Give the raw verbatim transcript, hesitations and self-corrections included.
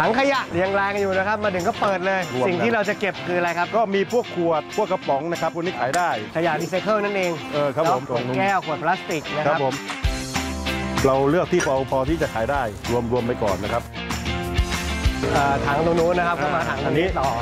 ถังขยะเรียงรายกันอยู่นะครับมาถึงก็เปิดเลยสิ่งที่เราจะเก็บคืออะไรครับก็มีพวกขวดพวกกระป๋องนะครับพวกนี้ขายได้ขยะรีไซเคิลนั่นเองเออครับผมขวดแก้วขวดพลาสติกนะคครัรับบผมเราเลือกที่พอพอที่จะขายได้รวมรวมไปก่อนนะครับถังตรงนู้นนะครับก็มาถังตรงนี้ต่อ